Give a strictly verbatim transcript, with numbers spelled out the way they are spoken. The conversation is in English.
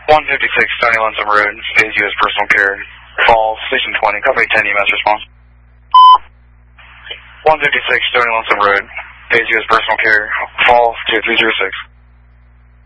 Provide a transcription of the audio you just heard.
one fifty-six, Tony Lonesome Road, Phase U S Personal Care, Falls, Station twenty, Company ten, E M S response. one fifty-six, Tony Lonesome Road, Phase U S Personal Care, Falls, two three zero six.